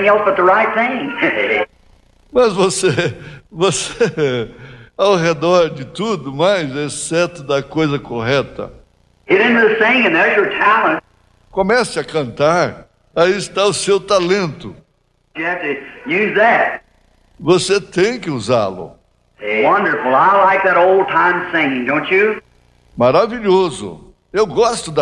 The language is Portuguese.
anything else but the right thing. Mas você, ao redor de tudo mais, exceto da coisa correta. Get into the singing, there's your talent. Comece a cantar, aí está o seu talento. You have to use that. Você tem que usá-lo. Wonderful. I like that old time singing, don't you? Maravilhoso. Eu gosto